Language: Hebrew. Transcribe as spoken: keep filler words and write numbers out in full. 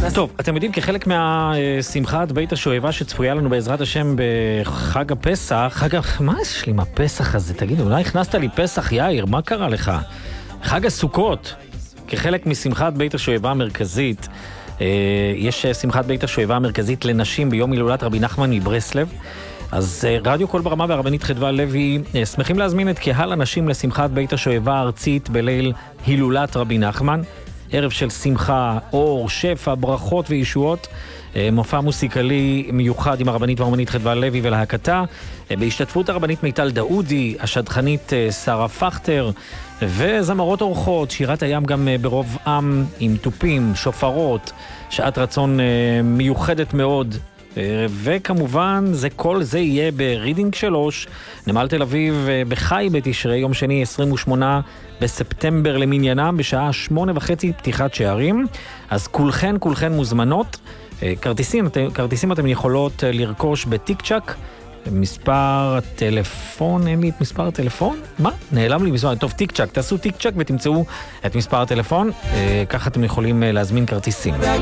טוב, אתם יודעים, כחלק מהשמחת בית השואבה שצפויה לנו בעזרת השם בחג הפסח, חג ה... מה יש לי עם הפסח הזה? תגידו, אולי הכנסת לי פסח, יאיר, מה קרה לך? חג הסוכות, כחלק משמחת בית השואבה המרכזית, יש שמחת בית השואבה המרכזית לנשים ביום הילולת רבי נחמן מברסלב. אז רדיו קול ברמה והרבנית חדווה לוי שמחים להזמין את קהל הנשים לשמחת בית השואבה הארצית בליל הילולת רבי נחמן. ערב של שמחה, אור, שפע, ברכות וישועות. מופע מוסיקלי מיוחד עם הרבנית והרבנית חדווה לוי ולהקתה. בהשתתפות הרבנית מיטל דאודי, השדכנית שרה פכטר, וזמרות אורחות, שירת הים גם ברוב עם עם טופים, שופרות, שעת רצון מיוחדת מאוד. וכמובן זה כל זה יהיה ברידינג שלוש, נמל תל אביב, בחי בתשרי, יום שני עשרים ושמונה בספטמבר למניינם, בשעה שמונה וחצי פתיחת שערים. אז כולכן כולכן מוזמנות. כרטיסים, כרטיסים אתם יכולות לרכוש בטיק צ'ק. מספר הטלפון, אין לי את מספר הטלפון? מה? נעלם לי מספר. טוב, טיק צ'ק, תעשו טיק צ'ק ותמצאו את מספר הטלפון. ככה אתם יכולים להזמין כרטיסים.